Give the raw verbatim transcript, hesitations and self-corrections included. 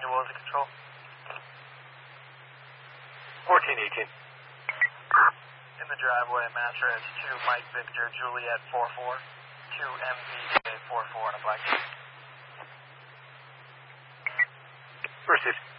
Angel, what was the control? fourteen eighteen. In the driveway, mattress two Mike Victor Juliet four four, two M V J four four on a black. Received.